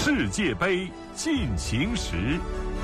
世界杯进行时。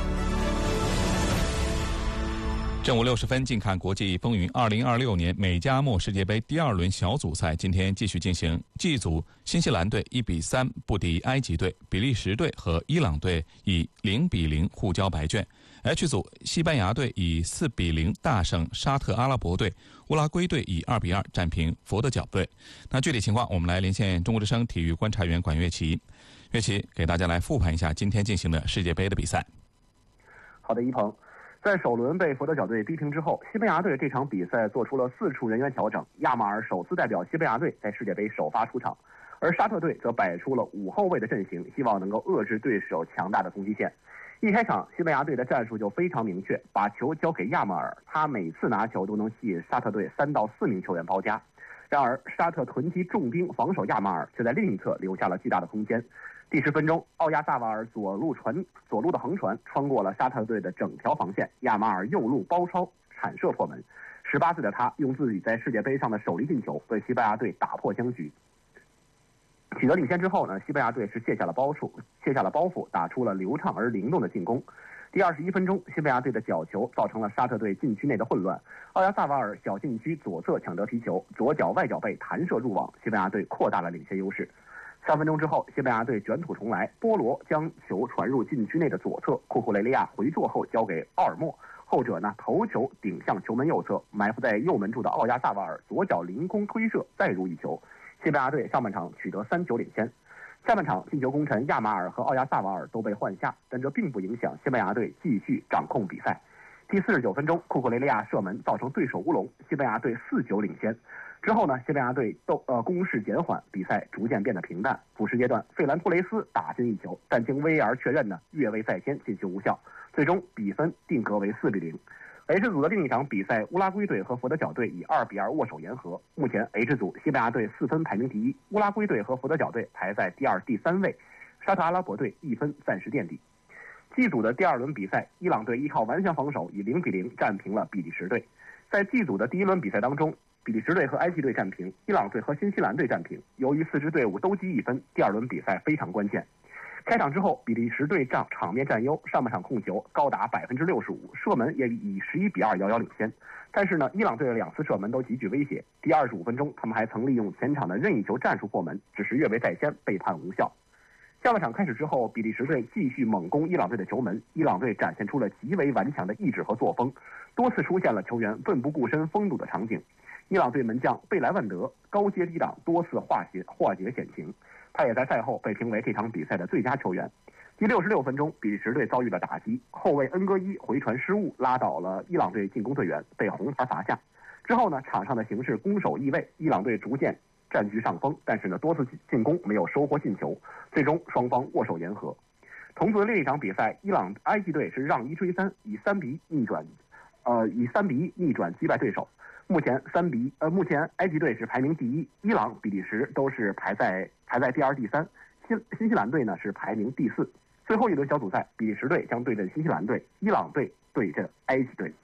正午60分，近看国际风云。2026年美加墨世界杯第二轮小组赛今天继续进行。G 组，新西兰队1比3不敌埃及队，比利时队和伊朗队以0比0互交白卷。H 组，西班牙队以4比0大胜沙特阿拉伯队，乌拉圭队以2比2战平佛得角队。那具体情况，我们来连线中国之声体育观察员管乐琪。乐琪给大家来复盘一下今天进行的世界杯的比赛。 好的，一鹏。在首轮被佛得角队逼平之后，西班牙队这场比赛做出了4处人员调整，亚马尔首次代表西班牙队在世界杯首发出场，而沙特队则摆出了5后卫的阵型，希望能够遏制对手强大的攻击线。一开场，西班牙队的战术就非常明确，把球交给亚马尔，他每次拿球都能吸引沙特队3到4名球员包夹。然而，沙特囤积重兵防守亚马尔，却在另一侧留下了巨大的空间。第10分钟，奥亚萨瓦尔左路的横传穿过了沙特队的整条防线，亚马尔右路包抄铲射破门。18岁的他用自己在世界杯上的首粒进球为西班牙队打破僵局。取得领先之后呢，西班牙队是卸下了包袱，打出了流畅而灵动的进攻。第21分钟，西班牙队的角球造成了沙特队禁区内的混乱，奥亚萨瓦尔小禁区左侧抢得皮球，左脚外脚背弹射入网，西班牙队扩大了领先优势。3分钟之后，西班牙队卷土重来，波罗将球传入禁区内的左侧，库库雷利亚回做后交给奥尔莫，后者呢头球顶向球门右侧，埋伏在右门柱的奥亚萨瓦尔左脚凌空推射再入一球，西班牙队上半场取得3球领先。下半场进球功臣亚马尔和奥亚萨瓦尔都被换下，但这并不影响西班牙队继续掌控比赛。第49分钟，库库雷利亚射门造成对手乌龙，西班牙队4球领先。之后呢，西班牙队攻势减缓，比赛逐渐变得平淡。补时阶段，费兰托雷斯打进1球，但经 VAR 确认呢，越位在先，进球无效，最终比分定格为4比0。H 组的另一场比赛，乌拉圭队和佛得角队以2比2握手言和。目前 H 组，西班牙队4分排名第1，乌拉圭队和佛得角队排在第2、第3位，沙特阿拉伯队1分暂时垫底。G 组的第2轮比赛，伊朗队依靠顽强防守以0比0战平了比利时队。在 G 组的第1轮比赛当中，比利时队和埃及队战平，伊朗队和新西兰队战平。由于4支队伍都积1分，第2轮比赛非常关键。开场之后，比利时队场面占优，上半场控球高达65%，射门也以11比2遥遥领先。但是呢，伊朗队的2次射门都极具威胁。第25分钟，他们还曾利用前场的任意球战术破门，只是越位在先，被判无效。下半场开始之后，比利时队继续猛攻伊朗队的球门，伊朗队展现出了极为顽强的意志和作风，多次出现了球员奋不顾身封堵的场景。伊朗队门将贝莱万德高接低挡，多次化解险情，他也在赛后被评为这场比赛的最佳球员。第66分钟，比利时队遭遇了打击，后卫恩戈伊回传失误拉倒了伊朗队进攻队员，被红牌罚下。之后呢，场上的形势攻守易位，伊朗队逐渐占据上风，但是呢，多次进攻没有收获进球，最终双方握手言和。同组的另一场比赛，埃及队是让1追3，以3比1逆转击败对手。目前埃及队是排名第1，伊朗、比利时都是排在第2、第3，新西兰队呢是排名第4。最后一轮小组赛，比利时队将对阵新西兰队，伊朗队对阵埃及队。